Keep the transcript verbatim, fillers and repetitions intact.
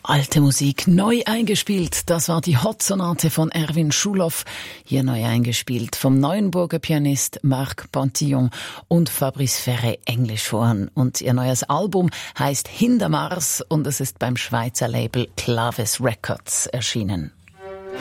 Alte Musik neu eingespielt, das war die Hot-Sonate von Erwin Schulhoff, hier neu eingespielt vom Neuenburger Pianist Marc Pantillon und Fabrice Ferré Englischhorn. Und ihr neues Album heißt Hindermars und es ist beim Schweizer Label Claves Records erschienen.